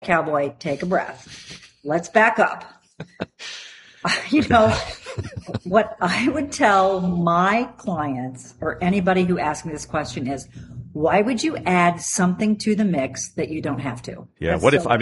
cowboy, take a breath. Let's back up. What I would tell my clients or anybody who asks me this question is, why would you add something to the mix that you don't have to? Yeah.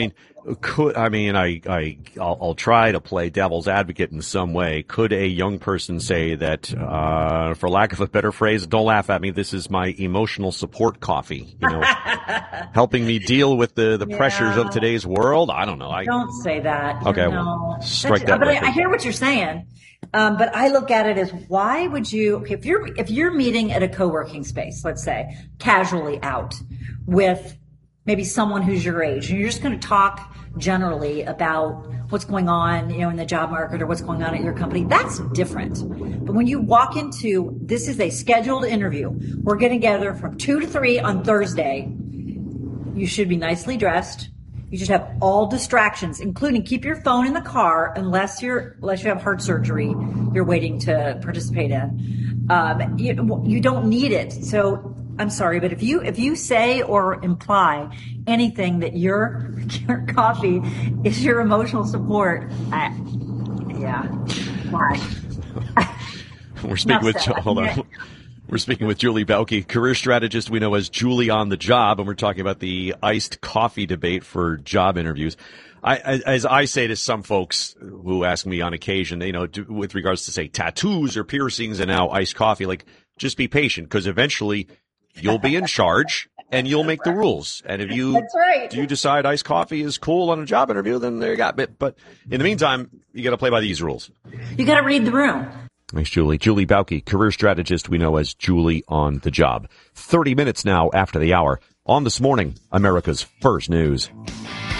I'll try to play devil's advocate in some way. Could a young person say that, for lack of a better phrase, don't laugh at me, this is my emotional support coffee, helping me deal with the pressures of today's world? I don't know. Don't say that. Okay. No. Well, strike that. But I hear what you're saying. But I look at it as, why would you, if you're meeting at a co-working space, let's say, casually out with maybe someone who's your age, and you're just going to talk generally about what's going on, in the job market or what's going on at your company, that's different. But when you walk into, this is a scheduled interview, we're getting together from 2 to 3 on Thursday, you should be nicely dressed. You should have all distractions, including keep your phone in the car unless you have heart surgery you're waiting to participate in. You don't need it. So I'm sorry, but if you say or imply anything that your coffee is your emotional support, why? We're speaking with We're speaking with Julie Bauke, career strategist we know as Julie on the Job, and we're talking about the iced coffee debate for job interviews. As I say to some folks who ask me on occasion, with regards to, say, tattoos or piercings and now iced coffee, just be patient, because eventually you'll be in charge and you'll make the rules. And if you decide iced coffee is cool on a job interview, then there you got it. But in the meantime, you got to play by these rules. You got to read the room. Thanks, Julie. Julie Bauke, career strategist we know as Julie on the Job. 30 minutes now after the hour on This Morning, America's First News.